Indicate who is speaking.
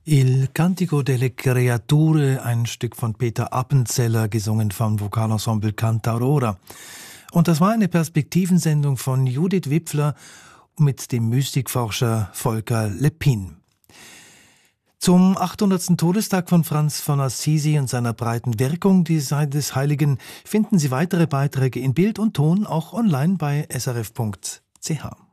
Speaker 1: Il Cantico delle Creature, ein Stück von Peter Appenzeller, gesungen vom Vokalensemble Cantaurora. Und das war eine Perspektivensendung von Judith Wipfler mit dem Mystikforscher Volker Leppin. Zum 800. Todestag von Franz von Assisi und seiner breiten Wirkung, die Seite des Heiligen, finden Sie weitere Beiträge in Bild und Ton auch online bei srf.ch.